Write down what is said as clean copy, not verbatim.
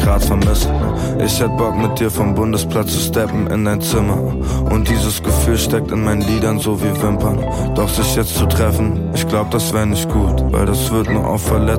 grad vermisse. Ich hätt Bock mit dir vom Bundesplatz zu steppen in dein Zimmer. Und dieses Gefühl steckt in meinen Lidern so wie Wimpern. Doch sich jetzt zu treffen, ich glaub das wär nicht gut, weil das wird nur auf Verletzungen